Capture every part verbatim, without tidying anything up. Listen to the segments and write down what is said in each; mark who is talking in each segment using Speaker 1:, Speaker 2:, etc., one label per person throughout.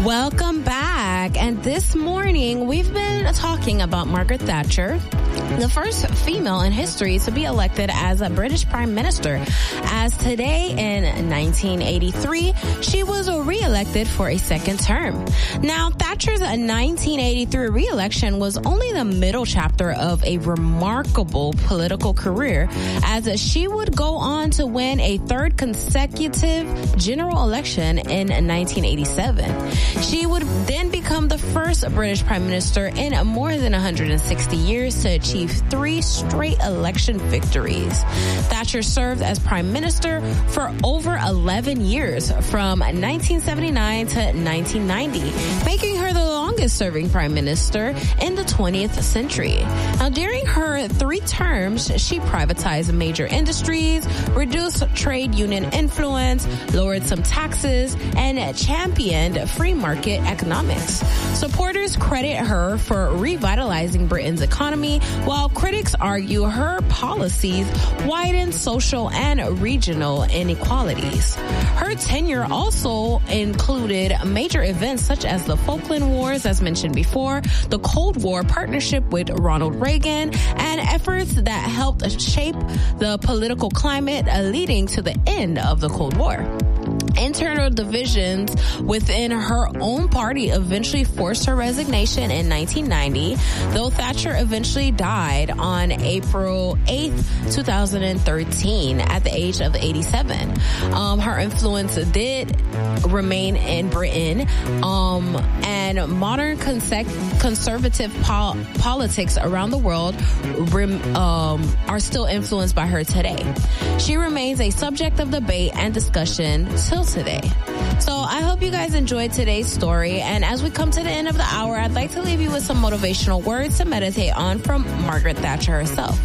Speaker 1: Welcome back. And this morning, we've been talking about Margaret Thatcher, the first female in history to be elected as a British Prime Minister, as today in nineteen eighty-three, she was re-elected for a second term. Now, Thatcher's nineteen eighty-three re-election was only the middle chapter of a remarkable political career, as she would go on to win a third consecutive general election in nineteen eighty-seven. She would then become the first British Prime Minister in more than one hundred sixty years to achieve three straight election victories. Thatcher served as Prime Minister for over eleven years, from nineteen seventy-nine to nineteen ninety, making her the longest serving Prime Minister in the twentieth century. Now, during her three terms, she privatized major industries, reduced trade union influence, lowered some taxes, and championed free market economics. Supporters credit her for revitalizing Britain's economy, while critics argue her policies widened social and regional inequalities. Her tenure also included major events such as the Falkland Wars, as mentioned before, the Cold War partnership with Ronald Reagan, and efforts that helped shape the political climate leading to the end of the Cold War. Internal divisions within her own party eventually forced her resignation in nineteen ninety, though Thatcher eventually died on April eighth, twenty thirteen at the age of eighty-seven. Um, her influence did remain in Britain, um, and modern conse- conservative pol- politics around the world rem- um, are still influenced by her today. She remains a subject of debate and discussion till today. So I hope you guys enjoyed today's story, and as we come to the end of the hour, I'd like to leave you with some motivational words to meditate on from Margaret Thatcher herself.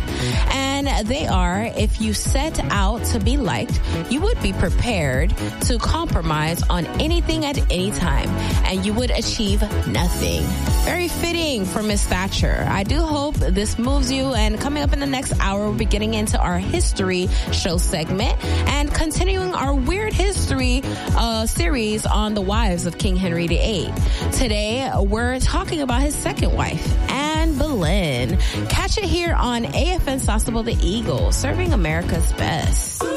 Speaker 1: And they are: if you set out to be liked, you would be prepared to compromise on anything at any time, and you would achieve nothing. Very fitting for Miss Thatcher. I do hope this moves you, and coming up in the next hour, we'll be getting into our history show segment and continuing our weird history uh, series on the wives of King Henry the eighth. Today, we're talking about his second wife, Anne Boleyn. Catch it here on A F N Sasebo the Eagle, serving America's best.